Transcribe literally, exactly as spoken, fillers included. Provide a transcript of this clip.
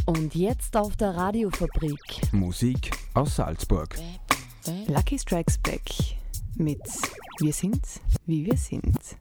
Und jetzt auf der Radiofabrik. Musik aus Salzburg. Lucky Strikes Back mit Wir sind, wie wir sind.